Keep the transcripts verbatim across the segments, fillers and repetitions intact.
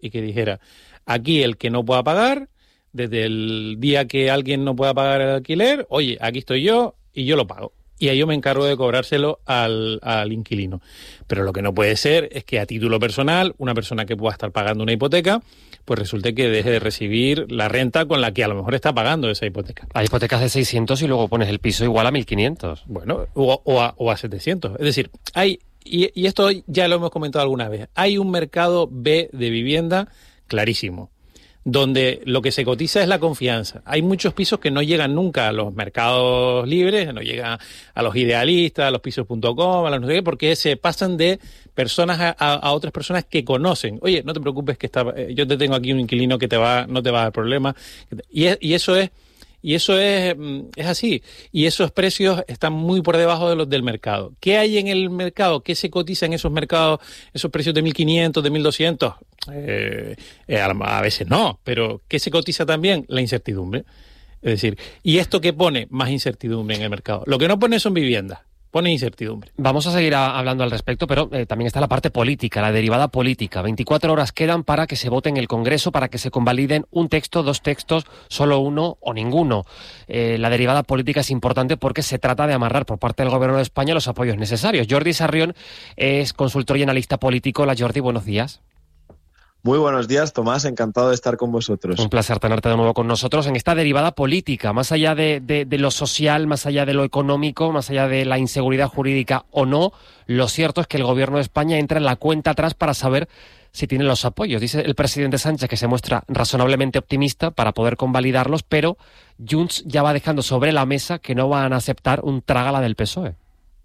y que dijera, aquí el que no pueda pagar, desde el día que alguien no pueda pagar el alquiler, oye, aquí estoy yo y yo lo pago. Y ahí yo me encargo de cobrárselo al, al inquilino. Pero lo que no puede ser es que a título personal, una persona que pueda estar pagando una hipoteca, pues resulte que deje de recibir la renta con la que a lo mejor está pagando esa hipoteca. Hay hipotecas de seiscientos y luego pones el piso igual a mil quinientos. Bueno, o, o, a, o a setecientos. Es decir, hay, y, y esto ya lo hemos comentado alguna vez, hay un mercado B de vivienda clarísimo, donde lo que se cotiza es la confianza. Hay muchos pisos que no llegan nunca a los mercados libres, no llegan a los idealistas, a los pisos punto com, a los no sé qué, porque se pasan de personas a, a, a otras personas que conocen. Oye, no te preocupes que está, eh, yo te tengo aquí un inquilino que te va, no te va a dar problema. Y, es, y eso es Y eso es, es así. Y esos precios están muy por debajo de los del mercado. ¿Qué hay en el mercado? ¿Qué se cotiza en esos mercados? Esos precios de mil quinientos, de mil doscientos. Eh, eh, a, a veces no. Pero ¿qué se cotiza también? La incertidumbre. Es decir, ¿y esto qué pone? Más incertidumbre en el mercado. Lo que no pone son viviendas. Pone incertidumbre. Vamos a seguir a, hablando al respecto, pero eh, también está la parte política, la derivada política. veinticuatro horas quedan para que se vote en el Congreso, para que se convaliden un texto, dos textos, solo uno o ninguno. Eh, la derivada política es importante porque se trata de amarrar por parte del Gobierno de España los apoyos necesarios. Jordi Sarrión es consultor y analista político. Hola Jordi, buenos días. Muy buenos días, Tomás, encantado de estar con vosotros. Un placer tenerte de nuevo con nosotros en esta derivada política, más allá de, de, de lo social, más allá de lo económico, más allá de la inseguridad jurídica o no. Lo cierto es que el Gobierno de España entra en la cuenta atrás para saber si tiene los apoyos. Dice el presidente Sánchez que se muestra razonablemente optimista para poder convalidarlos, pero Junts ya va dejando sobre la mesa que no van a aceptar un trágala del P S O E.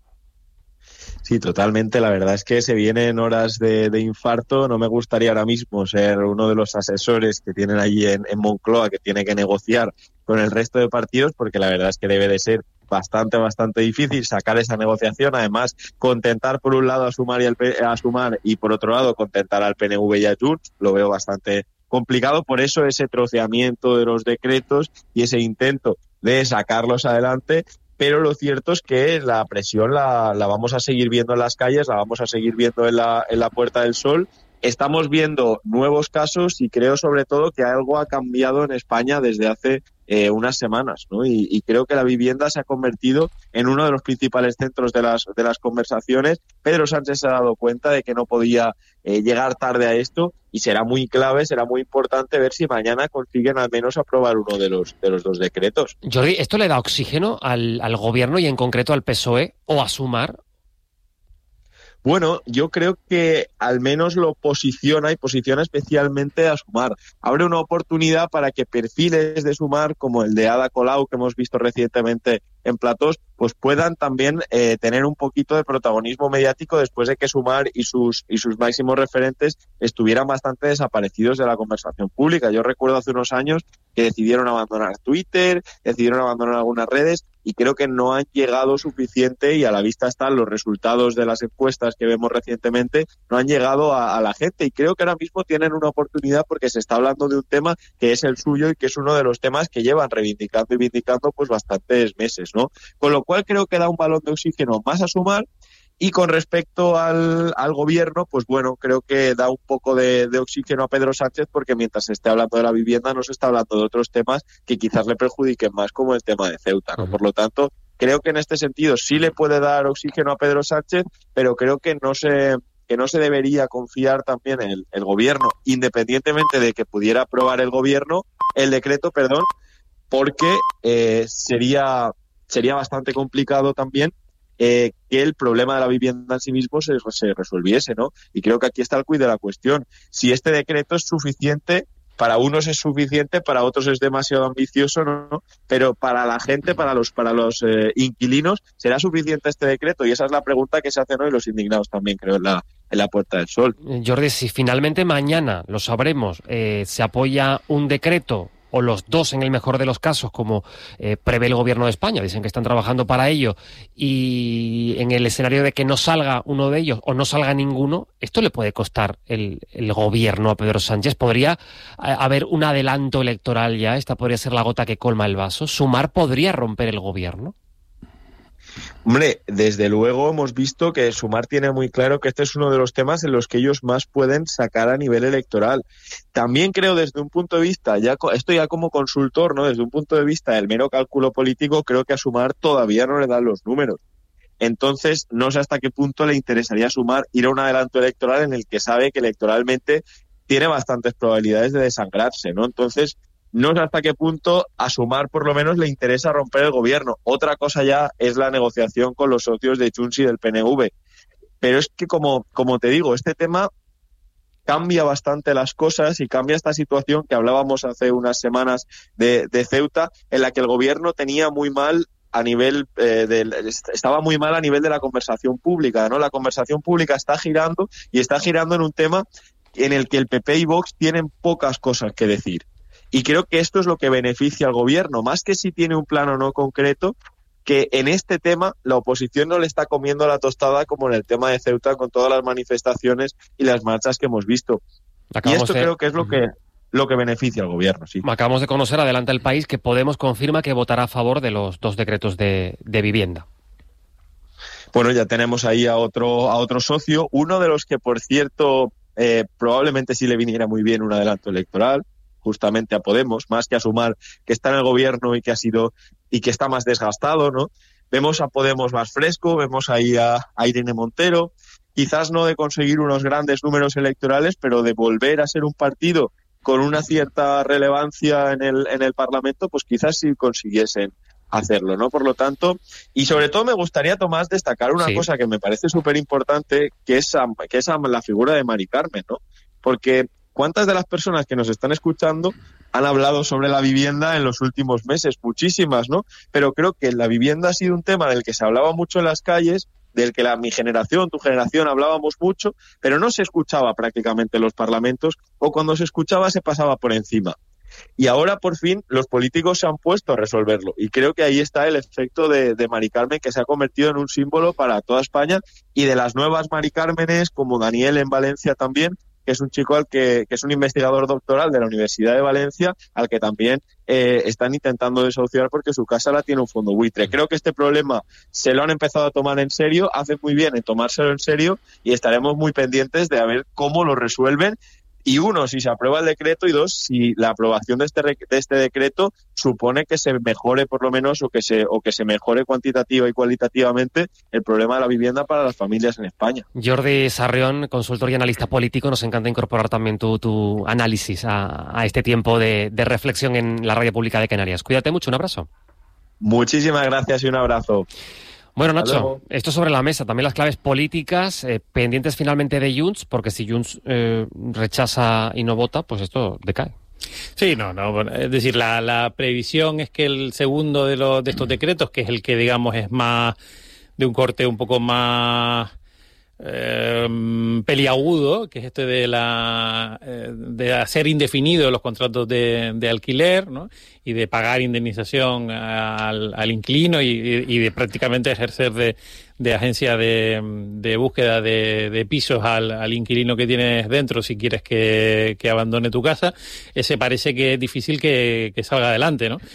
Sí, totalmente. La verdad es que se vienen horas de, de infarto. No me gustaría ahora mismo ser uno de los asesores que tienen allí en, en Moncloa, que tiene que negociar con el resto de partidos, porque la verdad es que debe de ser bastante, bastante difícil sacar esa negociación. Además, contentar por un lado a Sumar y, al, a Sumar, y por otro lado contentar al P N V y a Junts, lo veo bastante complicado. Por eso ese troceamiento de los decretos y ese intento de sacarlos adelante. Pero lo cierto es que la presión la, la vamos a seguir viendo en las calles, la vamos a seguir viendo en la, en la Puerta del Sol. Estamos viendo nuevos casos y creo sobre todo que algo ha cambiado en España desde hace eh, unas semanas, ¿no? Y, y creo que la vivienda se ha convertido en uno de los principales centros de las, de las conversaciones. Pedro Sánchez se ha dado cuenta de que no podía eh, llegar tarde a esto y será muy clave, será muy importante ver si mañana consiguen al menos aprobar uno de los, de los dos decretos. Jordi, ¿esto le da oxígeno al, al gobierno y en concreto al P S O E o a Sumar? Bueno, yo creo que al menos lo posiciona y posiciona especialmente a Sumar. Abre una oportunidad para que perfiles de Sumar, como el de Ada Colau, que hemos visto recientemente en platós, pues puedan también eh, tener un poquito de protagonismo mediático después de que Sumar y sus y sus máximos referentes estuvieran bastante desaparecidos de la conversación pública. Yo recuerdo hace unos años que decidieron abandonar Twitter, decidieron abandonar algunas redes y creo que no han llegado suficiente, y a la vista están los resultados de las encuestas que vemos recientemente, no han llegado a, a la gente, y creo que ahora mismo tienen una oportunidad porque se está hablando de un tema que es el suyo y que es uno de los temas que llevan reivindicando y vindicando pues bastantes meses, ¿no? Con lo cual creo que da un balón de oxígeno más a Sumar. Y con respecto al, al gobierno, pues bueno, creo que da un poco de, de oxígeno a Pedro Sánchez, porque mientras se esté hablando de la vivienda no se está hablando de otros temas que quizás le perjudiquen más, como el tema de Ceuta, ¿no? Por lo tanto, creo que en este sentido sí le puede dar oxígeno a Pedro Sánchez, pero creo que no se que no se debería confiar también en el, el gobierno, independientemente de que pudiera aprobar el gobierno, el decreto, perdón, porque eh, sería sería bastante complicado también Eh, que el problema de la vivienda en sí mismo se, se resolviese, ¿no? Y creo que aquí está el quid de la cuestión. Si este decreto es suficiente, para unos es suficiente, para otros es demasiado ambicioso, ¿no? Pero para la gente, para los para los eh, inquilinos, ¿será suficiente este decreto? Y esa es la pregunta que se hacen hoy los indignados también, creo, en la, en la Puerta del Sol. Jordi, si finalmente mañana, lo sabremos, eh, se apoya un decreto, o los dos en el mejor de los casos, como eh, prevé el Gobierno de España, dicen que están trabajando para ello, y en el escenario de que no salga uno de ellos o no salga ninguno, ¿esto le puede costar el, el gobierno a Pedro Sánchez? ¿Podría eh, haber un adelanto electoral ya? ¿Esta podría ser la gota que colma el vaso? ¿Sumar podría romper el gobierno? Hombre, desde luego hemos visto que Sumar tiene muy claro que este es uno de los temas en los que ellos más pueden sacar a nivel electoral. También creo desde un punto de vista, ya esto ya como consultor, ¿no? Desde un punto de vista del mero cálculo político, creo que a Sumar todavía no le dan los números. Entonces, no sé hasta qué punto le interesaría a Sumar ir a un adelanto electoral en el que sabe que electoralmente tiene bastantes probabilidades de desangrarse, ¿no? Entonces, no sé hasta qué punto a Sumar por lo menos le interesa romper el gobierno. Otra cosa ya es la negociación con los socios de Junts y del P N V. Pero es que, como, como te digo, este tema cambia bastante las cosas y cambia esta situación que hablábamos hace unas semanas de, de Ceuta, en la que el gobierno tenía muy mal a nivel eh, de, estaba muy mal a nivel de la conversación pública, ¿no? La conversación pública está girando y está girando en un tema en el que el P P y Vox tienen pocas cosas que decir. Y creo que esto es lo que beneficia al gobierno, más que si tiene un plan o no concreto, que en este tema la oposición no le está comiendo la tostada como en el tema de Ceuta con todas las manifestaciones y las marchas que hemos visto. Acabamos y esto de... creo que es lo que lo que beneficia al gobierno, sí. Acabamos de conocer, adelanta el país, que Podemos confirma que votará a favor de los dos decretos de, de vivienda. Bueno, ya tenemos ahí a otro a otro socio, uno de los que, por cierto, eh, probablemente sí le viniera muy bien un adelanto electoral, justamente a Podemos, más que a Sumar, que está en el gobierno y que ha sido y que está más desgastado, ¿no? Vemos a Podemos más fresco, vemos ahí a, a Irene Montero, quizás no de conseguir unos grandes números electorales, pero de volver a ser un partido con una cierta relevancia en el en el Parlamento, pues quizás sí consiguiesen hacerlo, ¿no? Por lo tanto, y sobre todo me gustaría, Tomás, destacar una sí. cosa que me parece súper importante, que es, que es la figura de Mari Carmen, ¿no? Porque ¿cuántas de las personas que nos están escuchando han hablado sobre la vivienda en los últimos meses? Muchísimas, ¿no? Pero creo que la vivienda ha sido un tema del que se hablaba mucho en las calles, del que la, mi generación, tu generación, hablábamos mucho, pero no se escuchaba prácticamente en los parlamentos, o cuando se escuchaba se pasaba por encima. Y ahora, por fin, los políticos se han puesto a resolverlo. Y creo que ahí está el efecto de, de Mari Carmen, que se ha convertido en un símbolo para toda España, y de las nuevas Mari Cármenes, como Daniel en Valencia también, que es un chico al que, que es un investigador doctoral de la Universidad de Valencia, al que también eh, están intentando desahuciar porque su casa la tiene un fondo buitre. Creo que este problema se lo han empezado a tomar en serio, hacen muy bien en tomárselo en serio y estaremos muy pendientes de a ver cómo lo resuelven. Y uno, si se aprueba el decreto, y dos, si la aprobación de este de este decreto supone que se mejore por lo menos o que se o que se mejore cuantitativa y cualitativamente el problema de la vivienda para las familias en España. Jordi Sarrión, consultor y analista político, nos encanta incorporar también tu, tu análisis a, a este tiempo de, de reflexión en la Radio Pública de Canarias. Cuídate mucho, un abrazo. Muchísimas gracias y un abrazo. Bueno, Nacho, esto sobre la mesa, también las claves políticas, eh, pendientes finalmente de Junts, porque si Junts eh, rechaza y no vota, pues esto decae. Sí, no, no, es decir, la, la previsión es que el segundo de, los, de estos decretos, que es el que digamos es más de un corte un poco más eh, peliagudo, que es este de la eh, de hacer indefinidos los contratos de, de alquiler, ¿no? Y de pagar indemnización al, al inquilino y, y de prácticamente ejercer de, de agencia de, de búsqueda de, de pisos al, al inquilino que tienes dentro si quieres que, que abandone tu casa. Ese parece que es difícil que, que salga adelante, ¿no?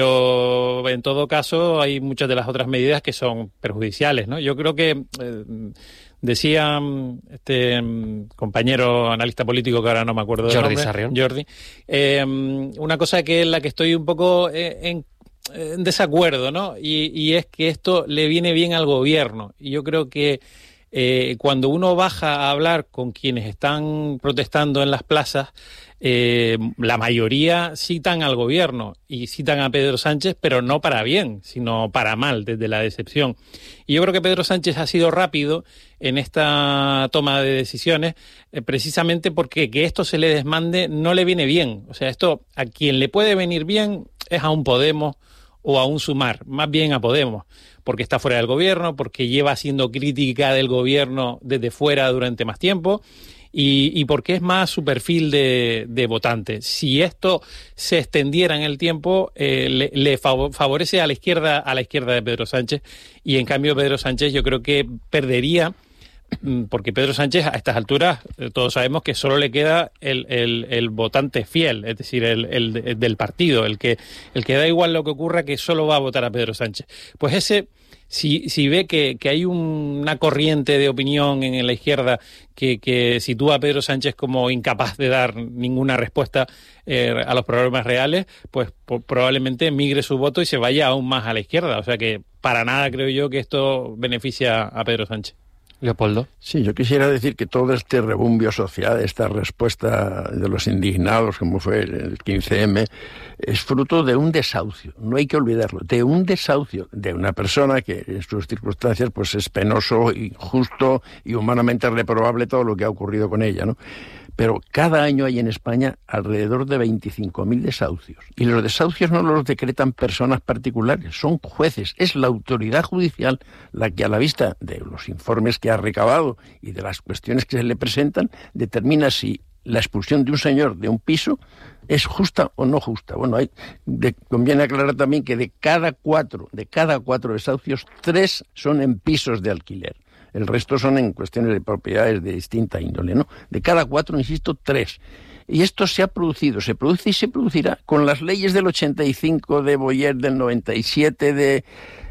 Pero en todo caso hay muchas de las otras medidas que son perjudiciales, ¿no? Yo creo que eh, decía este compañero analista político que ahora no me acuerdo del Jordi nombre, Sarrión. Jordi, eh, una cosa que es la que estoy un poco en, en desacuerdo, ¿no? Y, y es que esto le viene bien al gobierno. Y yo creo que eh, cuando uno baja a hablar con quienes están protestando en las plazas, eh, la mayoría citan al gobierno y citan a Pedro Sánchez, pero no para bien, sino para mal, desde la decepción. Y yo creo que Pedro Sánchez ha sido rápido en esta toma de decisiones, eh, precisamente porque que esto se le desmande no le viene bien. O sea, esto a quien le puede venir bien es a un Podemos o a un Sumar, más bien a Podemos, porque está fuera del gobierno, porque lleva siendo crítica del gobierno desde fuera durante más tiempo, y, y porque es más su perfil de, de votante. Si esto se extendiera en el tiempo, eh, le, le favorece a la izquierda, a la izquierda de Pedro Sánchez, y en cambio Pedro Sánchez yo creo que perdería, porque Pedro Sánchez a estas alturas todos sabemos que solo le queda el, el, el votante fiel, es decir, el, el, el del partido, el que, el que da igual lo que ocurra, que solo va a votar a Pedro Sánchez. Pues ese si, si ve que, que hay un, una corriente de opinión en la izquierda que, que sitúa a Pedro Sánchez como incapaz de dar ninguna respuesta eh, a los problemas reales, pues po- probablemente migre su voto y se vaya aún más a la izquierda. O sea que para nada creo yo que esto beneficia a Pedro Sánchez. Leopoldo. Sí, yo quisiera decir que todo este rebumbio social, esta respuesta de los indignados, como fue el quince eme, es fruto de un desahucio, no hay que olvidarlo, de un desahucio de una persona que en sus circunstancias pues es penoso, injusto y humanamente reprobable todo lo que ha ocurrido con ella, ¿no? Pero cada año hay en España alrededor de veinticinco mil desahucios. Y los desahucios no los decretan personas particulares, son jueces. Es la autoridad judicial la que, a la vista de los informes que ha recabado y de las cuestiones que se le presentan, determina si la expulsión de un señor de un piso es justa o no justa. Bueno, hay, de, conviene aclarar también que de cada cuatro, de cada cuatro desahucios, tres son en pisos de alquiler. El resto son en cuestiones de propiedades de distinta índole, ¿no? De cada cuatro, insisto, tres. Y esto se ha producido, se produce y se producirá con las leyes del ochenta y cinco, de Boyer, del noventa y siete, de,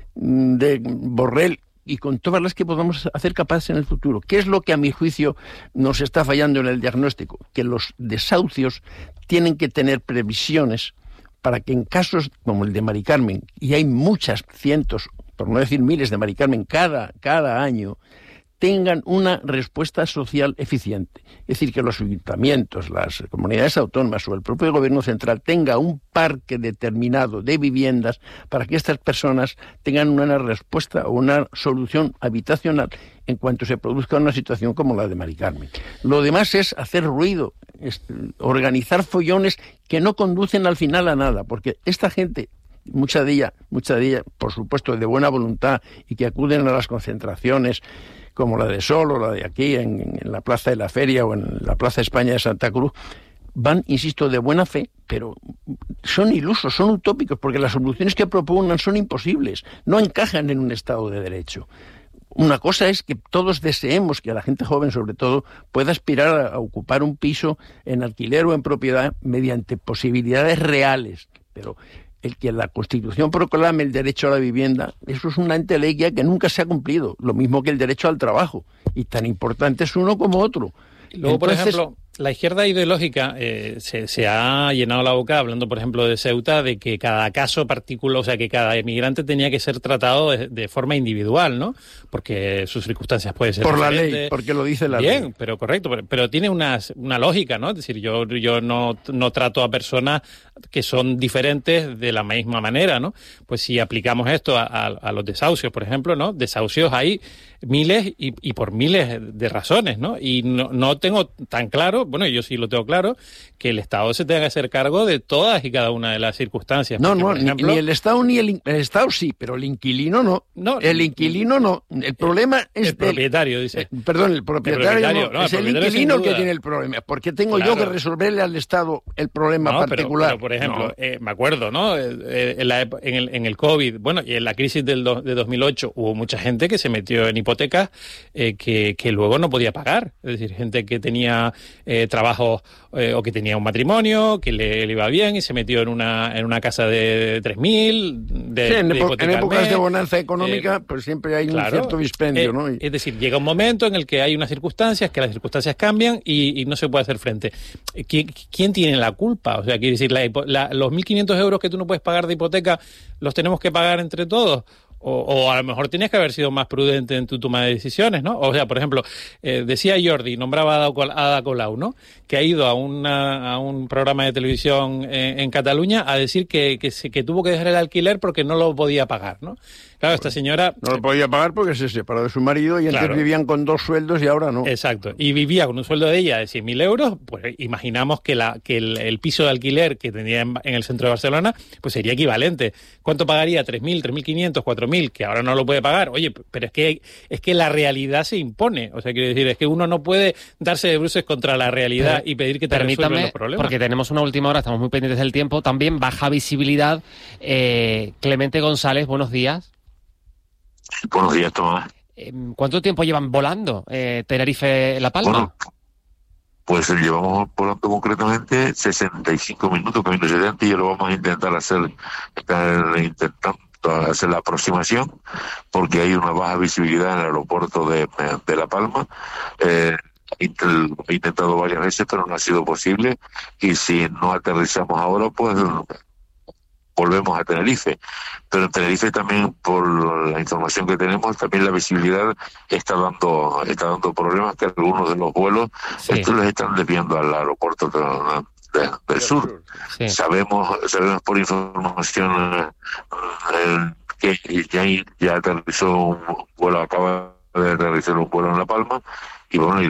de Borrell, y con todas las que podamos hacer capaces en el futuro. ¿Qué es lo que a mi juicio nos está fallando en el diagnóstico? Que los desahucios tienen que tener previsiones para que en casos como el de Mari Carmen, y hay muchas, cientos, por no decir miles de Mari Carmen cada, cada año, tengan una respuesta social eficiente. Es decir, que los ayuntamientos, las comunidades autónomas o el propio gobierno central tenga un parque determinado de viviendas para que estas personas tengan una respuesta o una solución habitacional en cuanto se produzca una situación como la de Mari Carmen. Lo demás es hacer ruido, es organizar follones que no conducen al final a nada, porque esta gente, mucha de ella, mucha de ella, por supuesto, de buena voluntad y que acuden a las concentraciones como la de Sol o la de aquí en, en la Plaza de la Feria o en la Plaza España de Santa Cruz, van, insisto, de buena fe, pero son ilusos, son utópicos, porque las soluciones que proponen son imposibles, no encajan en un Estado de Derecho. Una cosa es que todos deseemos que la gente joven, sobre todo, pueda aspirar a, a ocupar un piso en alquiler o en propiedad mediante posibilidades reales, pero el que la Constitución proclame el derecho a la vivienda, eso es una entelequia que nunca se ha cumplido, lo mismo que el derecho al trabajo, y tan importante es uno como otro. Luego, Entonces, por ejemplo, la izquierda ideológica eh, se, se ha llenado la boca hablando, por ejemplo, de Ceuta, de que cada caso particular, o sea, que cada emigrante tenía que ser tratado de, de forma individual, ¿no? Porque sus circunstancias pueden ser por la diferentes. ley, porque lo dice la Bien, ley. pero correcto, pero, pero tiene una, una lógica, ¿no? Es decir, yo, yo no, no trato a personas que son diferentes de la misma manera, ¿no? Pues si aplicamos esto a, a, a los desahucios, por ejemplo, ¿no? Desahucios hay miles y, y por miles de razones, ¿no? Y no, no tengo tan claro, bueno, yo sí lo tengo claro, que el Estado se tenga que hacer cargo de todas y cada una de las circunstancias. No, Porque, no, por ejemplo, ni, ni el Estado ni el, el Estado sí, pero el inquilino no. No, el inquilino no. El problema es el del- propietario, dice. eh, perdón, el propietario, El propietario, no, no, el es el propietario inquilino sin que duda. tiene el problema. ¿Por qué tengo Claro. yo que resolverle al Estado el problema No, pero- particular? Pero, por ejemplo, No. eh, me acuerdo, ¿no? Eh, eh, en, la epo- en, el, en el COVID, bueno, y en la crisis del do- de dos mil ocho hubo mucha gente que se metió en hipotecas eh, que, que luego no podía pagar. Es decir, gente que tenía eh, trabajo eh, o que tenía un matrimonio, que le, le iba bien y se metió en una en una casa de tres mil, de, Sí, en, de epo- hipoteca en al épocas mes. de bonanza económica, eh, pues siempre hay Claro, un cierto dispendio, eh, ¿no? Y- Es decir, llega un momento en el que hay unas circunstancias, que las circunstancias cambian y, y no se puede hacer frente. ¿Quién, quién tiene la culpa? O sea, quiere decir, la, hipo- la, los mil quinientos euros que tú no puedes pagar de hipoteca, ¿los tenemos que pagar entre todos? O, o a lo mejor tienes que haber sido más prudente en tu toma de decisiones, ¿no? O sea, por ejemplo, eh, decía Jordi, nombraba a Ada Col- a Ada Colau, ¿no? Que ha ido a, una, a un programa de televisión en, en Cataluña a decir que, que, se, que tuvo que dejar el alquiler porque no lo podía pagar, ¿no? Claro, esta señora... No lo podía pagar porque se separó de su marido y antes Claro. vivían con dos sueldos y ahora no. Exacto. Y vivía con un sueldo de ella de cien mil euros, pues imaginamos que, la, que el, el piso de alquiler que tenía en, en el centro de Barcelona, pues sería equivalente. ¿Cuánto pagaría? tres mil, tres mil quinientos, cuatro mil, que ahora no lo puede pagar. Oye, pero es que es que la realidad se impone. O sea, quiere decir, es que uno no puede darse de bruces contra la realidad y pedir que te resuelvan Permítame, los problemas. porque tenemos una última hora, estamos muy pendientes del tiempo. También baja visibilidad. Eh, Clemente González, buenos días. Buenos días, Tomás. Eh, ¿Cuánto tiempo llevan volando eh, Tenerife-La Palma? Bueno, pues llevamos volando concretamente sesenta y cinco minutos, camino setenta, y lo vamos a intentar hacer, estar intentando hacer la aproximación, porque hay una baja visibilidad en el aeropuerto de, de La Palma. Eh, he intentado varias veces, pero no ha sido posible, y si no aterrizamos ahora, pues volvemos a Tenerife. Pero en Tenerife también, por la información que tenemos, también la visibilidad está dando está dando problemas, que algunos de los vuelos sí. estos los están desviando al aeropuerto de, de, del sur. Sí. Sabemos sabemos por información eh, que ya, ya aterrizó un vuelo, acaba de aterrizar un vuelo en La Palma, y bueno,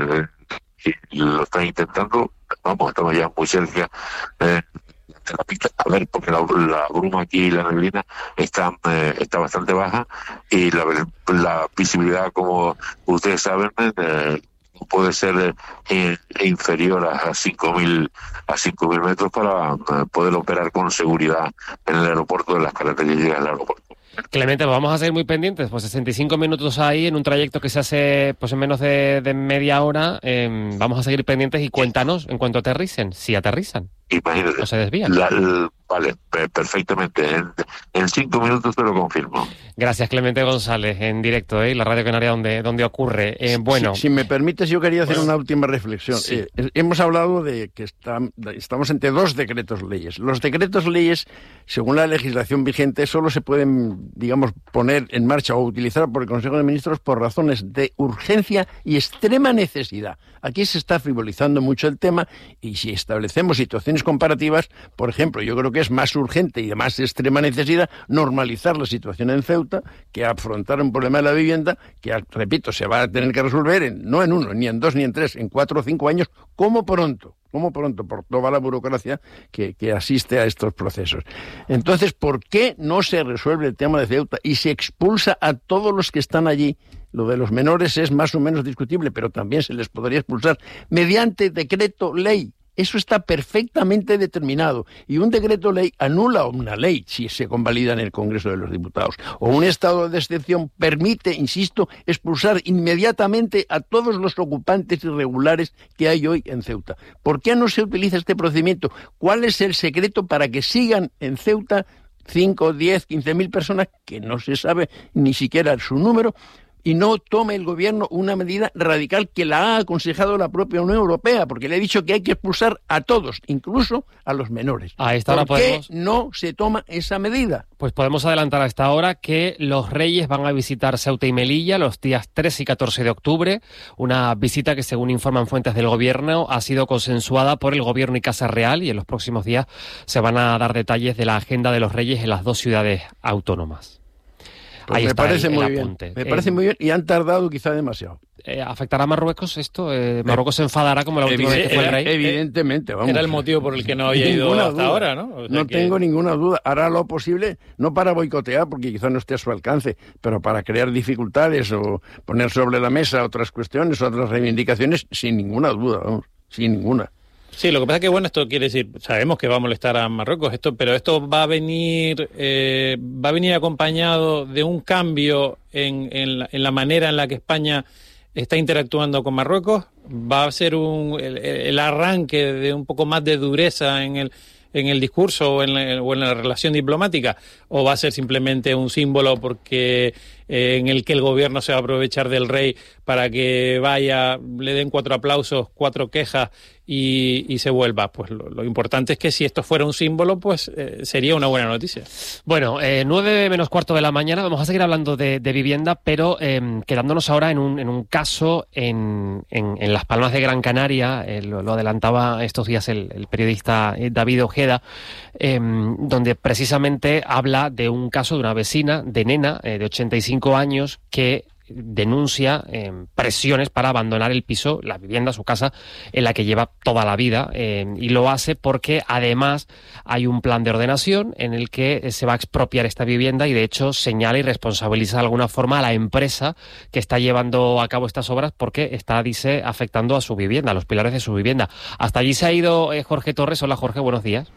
y, y lo están intentando. Vamos, estamos ya muy cerca eh, de la pista, a ver, porque la, la bruma aquí y la neblina está, eh, está bastante baja, y la, la visibilidad, como ustedes saben, eh, puede ser eh, inferior a cinco mil a cinco mil metros para eh, poder operar con seguridad en el aeropuerto, de las características del aeropuerto. Clemente, pues vamos a seguir muy pendientes, pues sesenta y cinco minutos ahí en un trayecto que se hace pues en menos de, de media hora. Eh, vamos a seguir pendientes, y cuéntanos en cuanto aterricen, si aterrizan. Imagínate. ¿O se desvían? La, la, vale, perfectamente. En, en cinco minutos te lo confirmo. Gracias, Clemente González, en directo, ¿eh? La Radio Canaria donde, donde ocurre. Eh, bueno. Si, si me permites, yo quería hacer bueno, una última reflexión. Sí. Eh, hemos hablado de que está, estamos entre dos decretos leyes. Los decretos leyes, según la legislación vigente, solo se pueden, digamos, poner en marcha o utilizar por el Consejo de Ministros por razones de urgencia y extrema necesidad. Aquí se está frivolizando mucho el tema, y si establecemos situaciones comparativas, por ejemplo, yo creo que es más urgente y de más extrema necesidad normalizar la situación en Ceuta que afrontar un problema de la vivienda que, repito, se va a tener que resolver en, no en uno, ni en dos, ni en tres, en cuatro o cinco años, como pronto, como pronto, por toda la burocracia que, que asiste a estos procesos. Entonces, ¿por qué no se resuelve el tema de Ceuta y se expulsa a todos los que están allí? Lo de los menores es más o menos discutible, pero también se les podría expulsar mediante decreto ley. Eso está perfectamente determinado. Y un decreto ley anula una ley si se convalida en el Congreso de los Diputados. O un estado de excepción permite, insisto, expulsar inmediatamente a todos los ocupantes irregulares que hay hoy en Ceuta. ¿Por qué no se utiliza este procedimiento? ¿Cuál es el secreto para que sigan en Ceuta cinco, diez, quince mil personas, que no se sabe ni siquiera su número, y no tome el gobierno una medida radical que la ha aconsejado la propia Unión Europea? Porque le he dicho que hay que expulsar a todos, incluso a los menores. A esta hora ¿Por qué podemos... no se toma esa medida? Pues podemos adelantar a esta hora que los Reyes van a visitar Ceuta y Melilla los días tres y catorce de octubre, una visita que, según informan fuentes del gobierno, ha sido consensuada por el gobierno y Casa Real, y en los próximos días se van a dar detalles de la agenda de los Reyes en las dos ciudades autónomas. Pues Ahí me está parece el, muy el bien, apunte. me parece eh, muy bien, y han tardado quizá demasiado. Eh, ¿Afectará a Marruecos esto? Eh, ¿Marruecos se enfadará como la última vez que fue el rey? Evidentemente, vamos. Era el motivo por el que no había ido hasta duda. ahora, ¿no? O sea no que... tengo ninguna duda. Hará lo posible, no para boicotear, porque quizá no esté a su alcance, pero para crear dificultades o poner sobre la mesa otras cuestiones, otras reivindicaciones, sin ninguna duda, vamos, sin ninguna. Sí, lo que pasa es que, bueno, esto quiere decir, sabemos que va a molestar a Marruecos, esto, pero esto va a venir eh, va a venir acompañado de un cambio en, en, la, en la manera en la que España está interactuando con Marruecos. Va a ser un, el, el arranque de un poco más de dureza en el en el discurso o en la, o en la relación diplomática, o va a ser simplemente un símbolo porque eh, en el que el gobierno se va a aprovechar del rey para que vaya, le den cuatro aplausos, cuatro quejas y, y se vuelva. Pues lo, lo importante es que si esto fuera un símbolo, pues eh, sería una buena noticia. Bueno, eh, nueve menos cuarto de la mañana, vamos a seguir hablando de, de vivienda, pero eh, quedándonos ahora en un, en un caso en, en, en Las Palmas de Gran Canaria, eh, lo, lo adelantaba estos días el, el periodista David Ojeda, eh, donde precisamente habla de un caso de una vecina de Nena, eh, de ochenta y cinco años, que denuncia eh, presiones para abandonar el piso, la vivienda, su casa, en la que lleva toda la vida, eh, y lo hace porque además hay un plan de ordenación en el que se va a expropiar esta vivienda, y de hecho señala y responsabiliza de alguna forma a la empresa que está llevando a cabo estas obras, porque está, dice, afectando a su vivienda, a los pilares de su vivienda. Hasta allí se ha ido eh, Jorge Torres. Hola, Jorge, buenos días.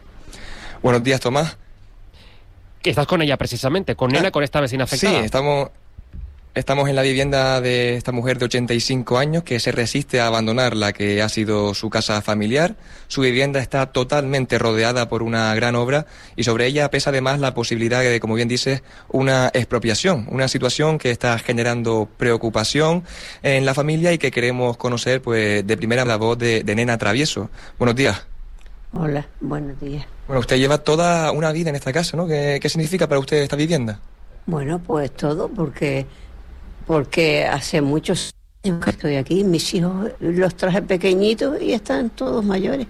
Buenos días, Tomás. Estás con ella precisamente, con Nena, ah, con esta vecina afectada. Sí, estamos... Estamos en la vivienda de esta mujer de ochenta y cinco años que se resiste a abandonar la que ha sido su casa familiar. Su vivienda está totalmente rodeada por una gran obra y sobre ella pesa además la posibilidad de, como bien dices, una expropiación, una situación que está generando preocupación en la familia y que queremos conocer pues de primera la voz de, de Nena Travieso. Buenos días. Hola, buenos días. Bueno, usted lleva toda una vida en esta casa, ¿no? ¿Qué, qué significa para usted esta vivienda? Bueno, pues todo, porque porque hace muchos años que estoy aquí. Mis hijos los traje pequeñitos y están todos mayores.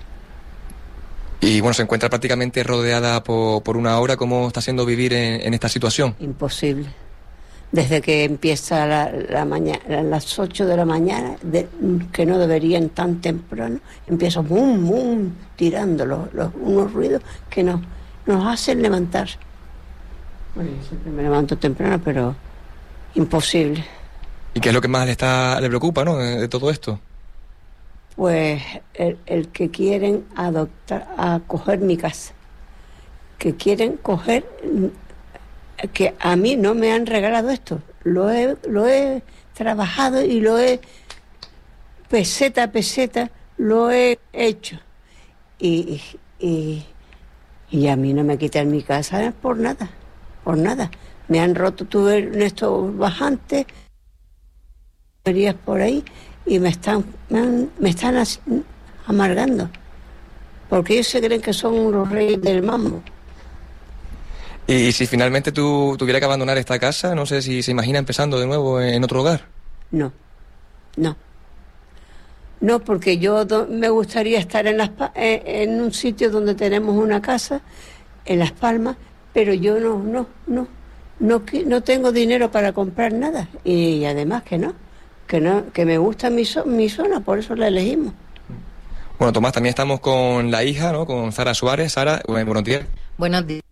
Y bueno, se encuentra prácticamente rodeada por, por una obra. ¿Cómo está haciendo vivir en, en esta situación? Imposible. Desde que empieza la, la mañana, a las ocho de la mañana, de, que no deberían tan temprano, empieza bum, bum, tirando los, los, unos ruidos que nos, nos hacen levantar. Bueno, yo siempre me levanto temprano, pero imposible. ¿Y qué es lo que más le está le preocupa, no, de, de todo esto? Pues el, el que quieren adoptar, a coger mi casa, que quieren coger, que a mí no me han regalado esto, lo he, lo he trabajado y lo he, peseta a peseta, lo he hecho. Y, y, y a mí no me quitan mi casa por nada, por nada. Me han roto, tuve en estos bajantes, verías por ahí, y me están, me, han, me están as, amargando, porque ellos se creen que son los reyes del mambo. Y si finalmente tú tuvieras que abandonar esta casa, no sé si se imagina empezando de nuevo en otro lugar. No, no. No, porque yo do, me gustaría estar en, las, en un sitio donde tenemos una casa, en Las Palmas, pero yo no, no, no. No, no tengo dinero para comprar nada y además que no, que no, que me gusta mi, so, mi zona, por eso la elegimos. Bueno, Tomás, también estamos con la hija, ¿no? Con Sara Suárez. Sara, buenos días. Buenos días.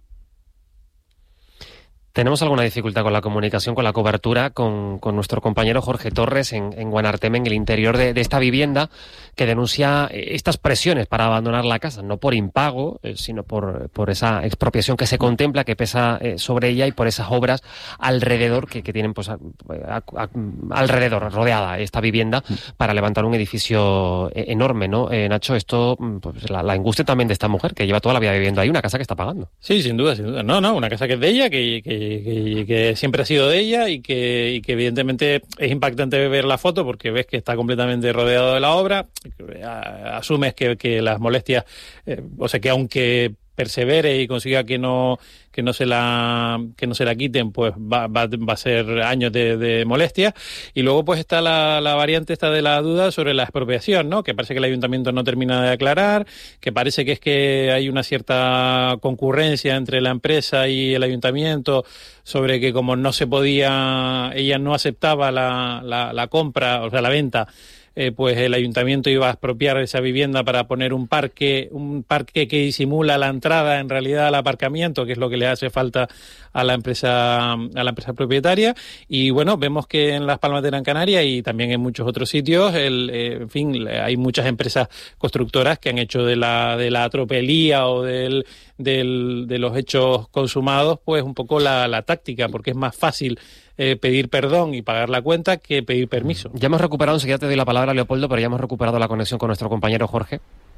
Tenemos alguna dificultad con la comunicación, con la cobertura, con, con nuestro compañero Jorge Torres en, en Guanarteme, en el interior de, de esta vivienda, que denuncia estas presiones para abandonar la casa, no por impago, eh, sino por, por esa expropiación que se contempla, que pesa eh, sobre ella, y por esas obras alrededor que, que tienen pues a, a, a, alrededor, rodeada esta vivienda, para levantar un edificio enorme, ¿no? Eh, Nacho, esto, pues la, la angustia también de esta mujer, que lleva toda la vida viviendo ahí, una casa que está pagando. Sí, sin duda, sin duda. No, no, una casa que es de ella, que... que... Que, que siempre ha sido de ella y que, y que evidentemente es impactante ver la foto porque ves que está completamente rodeado de la obra, asumes que, que las molestias, eh, o sea que aunque persevere y consiga que no que no se la que no se la quiten, pues va, va, va a ser años de, de molestia. Y luego pues está la, la variante esta de la duda sobre la expropiación, ¿no? Que parece que el ayuntamiento no termina de aclarar, que parece que es que hay una cierta concurrencia entre la empresa y el ayuntamiento sobre que como no se podía, ella no aceptaba la, la, la compra, o sea, la venta, Eh, pues el ayuntamiento iba a expropiar esa vivienda para poner un parque, un parque que disimula la entrada en realidad al aparcamiento, que es lo que le hace falta a la empresa, a la empresa propietaria. Y bueno, vemos que en Las Palmas de Gran Canaria y también en muchos otros sitios, el, eh, en fin, hay muchas empresas constructoras que han hecho de la, de la tropelía o del, del, de los hechos consumados, pues un poco la, la táctica, porque es más fácil Eh, pedir perdón y pagar la cuenta que pedir permiso. Ya hemos recuperado, enseguida te doy la palabra, Leopoldo, pero ya hemos recuperado la conexión con nuestro compañero Jorge.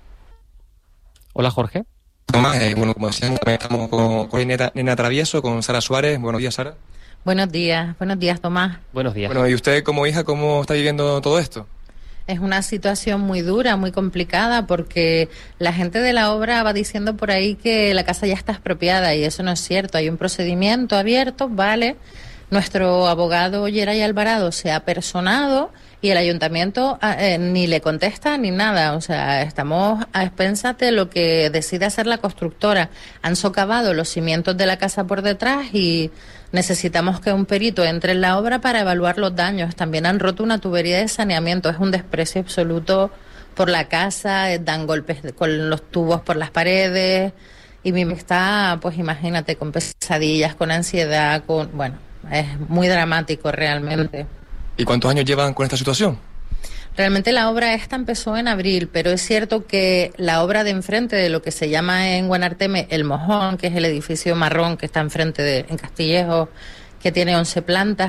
Hola, Jorge. Tomás, eh, bueno, como decían, estamos con, con Nena, Nena Travieso, con Sara Suárez. Buenos días, Sara. Buenos días, buenos días, Tomás. Buenos días. Bueno, ¿y usted como hija cómo está viviendo todo esto? Es una situación muy dura, muy complicada, porque la gente de la obra va diciendo por ahí que la casa ya está expropiada y eso no es cierto. Hay un procedimiento abierto, ¿vale? Nuestro abogado Yeray Alvarado se ha personado y el ayuntamiento eh, ni le contesta ni nada. O sea, estamos a expensas de lo que decide hacer la constructora. Han socavado los cimientos de la casa por detrás y necesitamos que un perito entre en la obra para evaluar los daños. También han roto una tubería de saneamiento. Es un desprecio absoluto por la casa, dan golpes con los tubos por las paredes y mi está, pues imagínate, con pesadillas, con ansiedad, con... bueno... Es muy dramático realmente. ¿Y cuántos años llevan con esta situación? Realmente la obra esta empezó en abril, pero es cierto que la obra de enfrente de lo que se llama en Guanarteme El Mojón, que es el edificio marrón que está enfrente de en Castillejo, que tiene once plantas,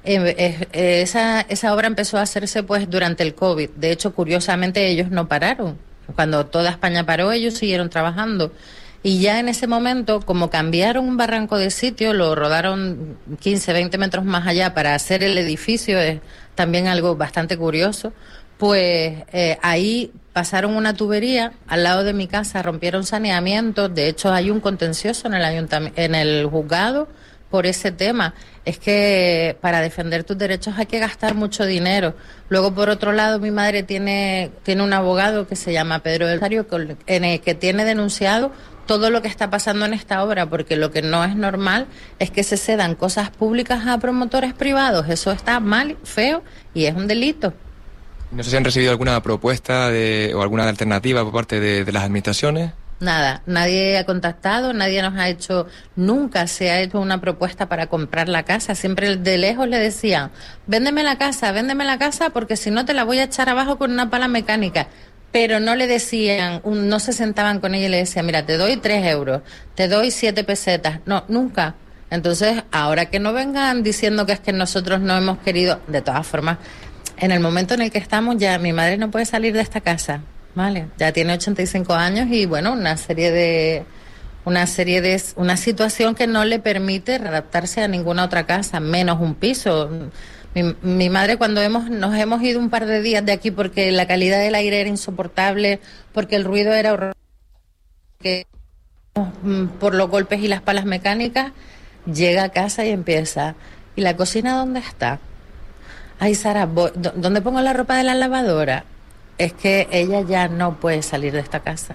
Eh, eh, eh, esa, esa obra empezó a hacerse pues durante el COVID. De hecho, curiosamente, ellos no pararon. Cuando toda España paró, ellos siguieron trabajando. Y ya en ese momento, como cambiaron un barranco de sitio, lo rodaron quince, veinte metros más allá para hacer el edificio, es también algo bastante curioso, pues eh, ahí pasaron una tubería al lado de mi casa, rompieron saneamiento. De hecho, hay un contencioso en el ayuntamiento, en el juzgado, por ese tema. Es que para defender tus derechos hay que gastar mucho dinero. Luego, por otro lado, mi madre tiene, tiene un abogado que se llama Pedro del Rosario, en el que tiene denunciado todo lo que está pasando en esta obra, porque lo que no es normal es que se cedan cosas públicas a promotores privados. Eso está mal, feo, y es un delito. No sé si han recibido alguna propuesta de, o alguna alternativa por parte de, de las administraciones. Nada, nadie ha contactado, nadie nos ha hecho, nunca se ha hecho una propuesta para comprar la casa. Siempre de lejos le decían, véndeme la casa, véndeme la casa, porque si no te la voy a echar abajo con una pala mecánica. Pero no le decían, un, no se sentaban con ella y le decían, mira, te doy tres euros, te doy siete pesetas. No, nunca. Entonces, ahora que no vengan diciendo que es que nosotros no hemos querido, de todas formas, en el momento en el que estamos ya, mi madre no puede salir de esta casa, ¿vale? Ya tiene ochenta y cinco años y, bueno, una serie de, una serie de, una situación que no le permite adaptarse a ninguna otra casa, menos un piso. Mi, mi madre, cuando hemos nos hemos ido un par de días de aquí porque la calidad del aire era insoportable, porque el ruido era horroroso, que por los golpes y las palas mecánicas, llega a casa y empieza, ¿y la cocina dónde está? Ay, Sara, voy, ¿dónde pongo la ropa de la lavadora? Es que ella ya no puede salir de esta casa,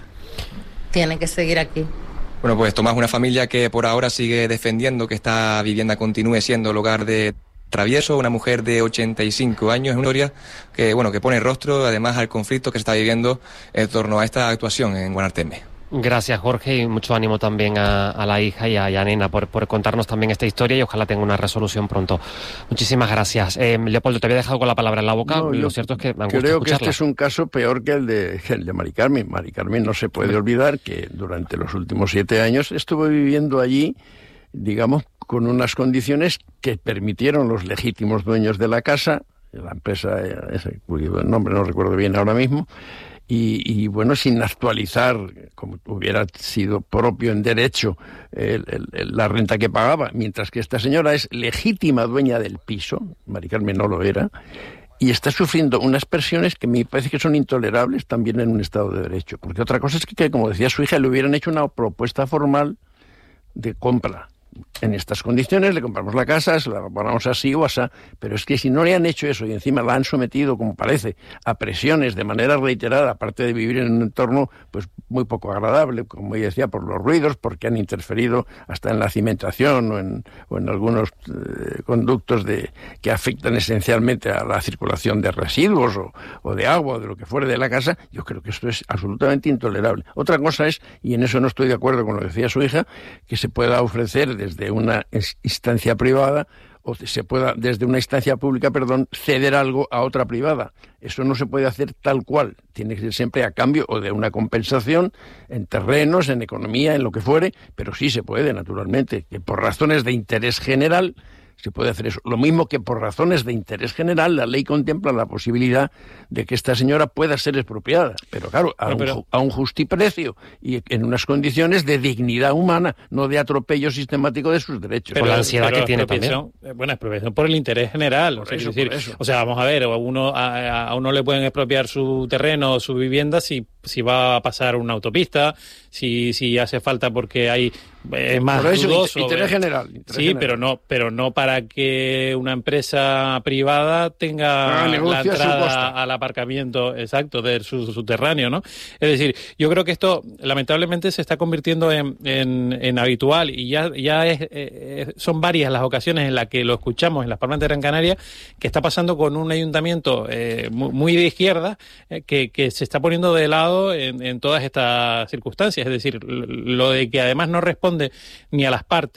tiene que seguir aquí. Bueno, pues Tomás, una familia que por ahora sigue defendiendo que esta vivienda continúe siendo el hogar de Travieso, una mujer de ochenta y cinco años, es una historia que, bueno, que pone rostro además al conflicto que se está viviendo en torno a esta actuación en Guanarteme. Gracias, Jorge, y mucho ánimo también a, a la hija y a, y a Nena por, por contarnos también esta historia y ojalá tenga una resolución pronto. Muchísimas gracias. Eh, Leopoldo, te había dejado con la palabra en la boca. No, lo cierto es que me angustia creo que escucharla. este es un caso peor que el de, el de Mari Carmen. Mari Carmen no se puede olvidar que durante los últimos siete años estuvo viviendo allí, digamos, con unas condiciones que permitieron los legítimos dueños de la casa, la empresa, ese, cuyo nombre no recuerdo bien ahora mismo, Y, y bueno, sin actualizar, como hubiera sido propio en derecho, el, el, la renta que pagaba, mientras que esta señora es legítima dueña del piso, Mari Carmen no lo era, y está sufriendo unas presiones que me parece que son intolerables también en un Estado de Derecho. Porque otra cosa es que, que como decía su hija, le hubieran hecho una propuesta formal de compra. En estas condiciones le compramos la casa, se la ponemos así o así, pero es que si no le han hecho eso y encima la han sometido, como parece, a presiones de manera reiterada, aparte de vivir en un entorno pues muy poco agradable, como ella decía, por los ruidos, porque han interferido hasta en la cimentación o en, o en algunos eh, conductos de, que afectan esencialmente a la circulación de residuos o, o de agua o de lo que fuera de la casa, yo creo que esto es absolutamente intolerable. Otra cosa es, y en eso no estoy de acuerdo con lo que decía su hija, que se pueda ofrecer de desde una instancia privada o se pueda desde una instancia pública, perdón, ceder algo a otra privada. Eso no se puede hacer tal cual. Tiene que ser siempre a cambio o de una compensación en terrenos, en economía, en lo que fuere, pero sí se puede, naturalmente, que por razones de interés general se puede hacer eso. Lo mismo que por razones de interés general la ley contempla la posibilidad de que esta señora pueda ser expropiada, pero claro, a, no, pero... Un, a un justiprecio y en unas condiciones de dignidad humana, no de atropello sistemático de sus derechos. Pero, por la ansiedad que tiene también. Bueno, expropiación por el interés general. Por o, sea, eso, decir, por eso. o sea, vamos a ver, a uno, a, a uno le pueden expropiar su terreno o su vivienda si, si va a pasar una autopista, si, si hace falta porque hay es más por eso, dudoso. Interés general. Interés sí, general. pero no, pero no para que una empresa privada tenga ah, la entrada al aparcamiento exacto de su subterráneo, ¿no? Es decir, yo creo que esto lamentablemente se está convirtiendo en, en, en habitual y ya, ya es, eh, son varias las ocasiones en las que lo escuchamos en Las Palmas de Gran Canaria, que está pasando con un ayuntamiento eh, muy, muy de izquierda eh, que, que se está poniendo de lado en, en todas estas circunstancias. Es decir, lo de que además no responde ni a las partes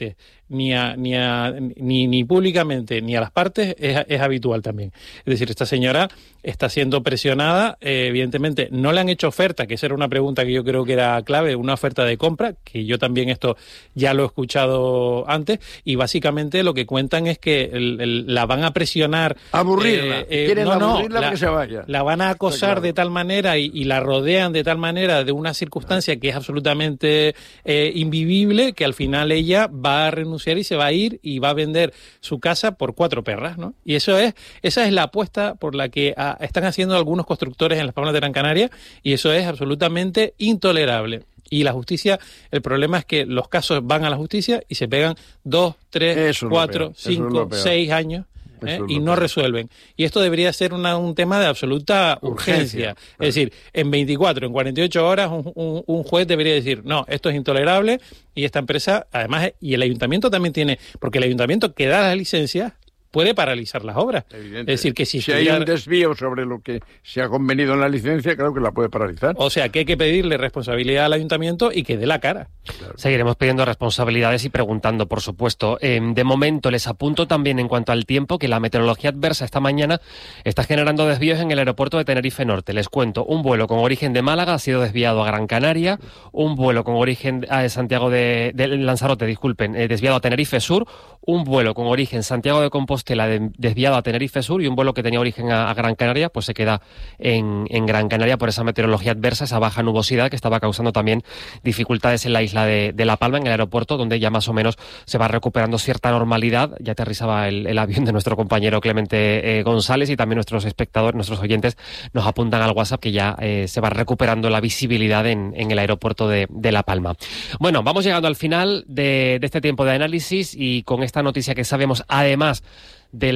ni a, ni, a, ni, ni públicamente ni a las partes es, es habitual también. Es decir, esta señora está siendo presionada, eh, evidentemente no le han hecho oferta, que esa era una pregunta que yo creo que era clave, una oferta de compra, que yo también esto ya lo he escuchado antes, y básicamente lo que cuentan es que el, el, la van a presionar. Aburrirla. Eh, eh, Quieren no, aburrirla no, para la, que se vaya. La van a acosar claro. de tal manera y, y la rodean de tal manera de una circunstancia que es absolutamente eh, invivible, que al final ella va a renunciar y se va a ir y va a vender su casa por cuatro perras, ¿no? Y eso es, esa es la apuesta por la que a, están haciendo algunos constructores en las Palmas de Gran Canaria, y eso es absolutamente intolerable. Y la justicia, el problema es que los casos van a la justicia y se pegan dos, tres, cuatro, cinco, seis años. ¿Eh? Y no peor. resuelven. Y esto debería ser una, un tema de absoluta urgencia. urgencia. Es decir, en veinticuatro, en cuarenta y ocho horas, un, un, un juez debería decir, no, esto es intolerable, y esta empresa, además, y el ayuntamiento también tiene, porque el ayuntamiento que da las licencias puede paralizar las obras. Evidente. Es decir, que si, si estudiar... hay un desvío sobre lo que se ha convenido en la licencia, claro que la puede paralizar. O sea, que hay que pedirle responsabilidad al ayuntamiento y que dé la cara. Claro. Seguiremos pidiendo responsabilidades y preguntando, por supuesto. Eh, de momento, les apunto también en cuanto al tiempo que la meteorología adversa esta mañana está generando desvíos en el aeropuerto de Tenerife Norte. Les cuento, un vuelo con origen de Málaga ha sido desviado a Gran Canaria, un vuelo con origen a Santiago de, de Lanzarote, disculpen, eh, desviado a Tenerife Sur, un vuelo con origen Santiago de Compostela la de, desviado a Tenerife Sur, y un vuelo que tenía origen a, a Gran Canaria, pues se queda en, en Gran Canaria por esa meteorología adversa, esa baja nubosidad que estaba causando también dificultades en la isla de, de La Palma, en el aeropuerto, donde ya más o menos se va recuperando cierta normalidad. Ya aterrizaba el, el avión de nuestro compañero Clemente eh, González, y también nuestros espectadores, nuestros oyentes nos apuntan al WhatsApp que ya eh, se va recuperando la visibilidad en, en el aeropuerto de, de La Palma. Bueno, vamos llegando al final de, de este tiempo de análisis, y con esta noticia que sabemos, además de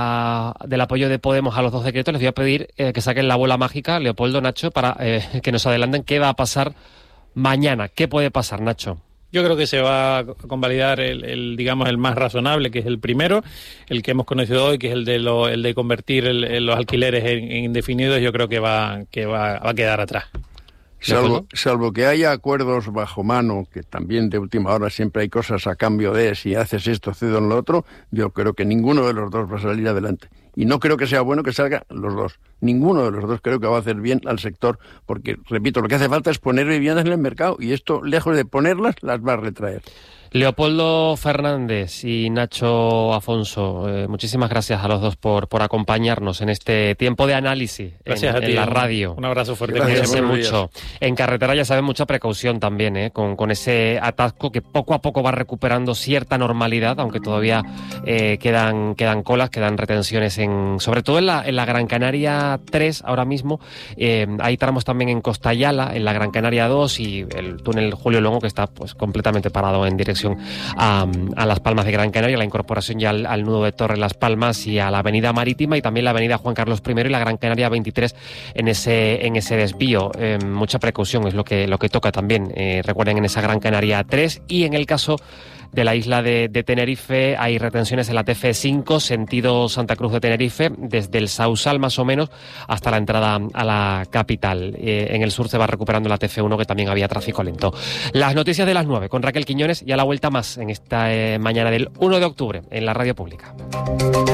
la del apoyo de Podemos a los dos decretos, les voy a pedir eh, que saquen la bola mágica, Leopoldo, Nacho, para eh, que nos adelanten qué va a pasar mañana. ¿Qué puede pasar, Nacho? Yo creo que se va a convalidar el, el digamos el más razonable, que es el primero, el que hemos conocido hoy, que es el de lo, el de convertir el, el, los alquileres en, en indefinidos. Yo creo que va que va, va a quedar atrás. Salvo, salvo que haya acuerdos bajo mano, que también de última hora siempre hay cosas a cambio de, si haces esto, cedo en lo otro, yo creo que ninguno de los dos va a salir adelante. Y no creo que sea bueno que salgan los dos. Ninguno de los dos creo que va a hacer bien al sector, porque, repito, lo que hace falta es poner viviendas en el mercado, y esto, lejos de ponerlas, las va a retraer. Leopoldo Fernández y Nacho Afonso, eh, muchísimas gracias a los dos por, por acompañarnos en este tiempo de análisis en, en la radio. Un abrazo fuerte. Cuídense mucho. En carretera ya saben, mucha precaución también, eh, con, con ese atasco que poco a poco va recuperando cierta normalidad, aunque todavía eh, quedan, quedan colas, quedan retenciones, en, sobre todo en la, en la Gran Canaria tres ahora mismo. Eh, hay tramos también en Costayala, en la Gran Canaria dos, y el túnel Julio Longo, que está pues completamente parado en dirección A, a Las Palmas de Gran Canaria, la incorporación ya al, al nudo de Torre Las Palmas y a la avenida Marítima, y también la avenida Juan Carlos primero y la Gran Canaria veintitrés en ese en ese desvío. Eh, mucha precaución es lo que lo que toca también. Eh, recuerden, en esa Gran Canaria tres, y en el caso de la isla de, de Tenerife hay retenciones en la T F cinco, sentido Santa Cruz de Tenerife, desde el Sausal más o menos hasta la entrada a la capital. Eh, en el sur se va recuperando la T F uno, que también había tráfico lento. Las noticias de las nueve con Raquel Quiñones, y a la vuelta más en esta eh, mañana del uno de octubre en la radio pública.